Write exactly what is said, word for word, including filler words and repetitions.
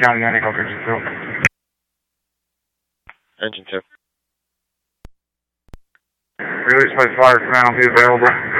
County, nine Golf Engine two. Engine two. Release by fire command will be available.